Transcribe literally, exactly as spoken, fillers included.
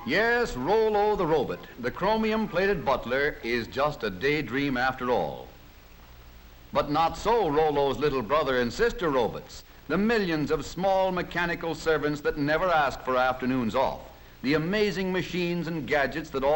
Yes, Rollo the robot, the chromium-plated butler, is just a daydream after all. But not so Rollo's little brother and sister robots, the millions of small mechanical servants that never ask for afternoons off, the amazing machines and gadgets that all